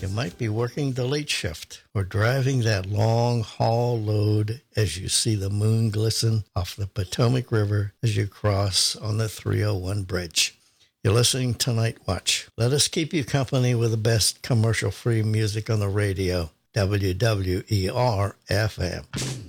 You might be working the late shift or driving that long haul load as you see the moon glisten off the Potomac River as you cross on the 301 bridge. You're listening to Night Watch. Let us keep you company with the best commercial-free music on the radio. WWER-FM.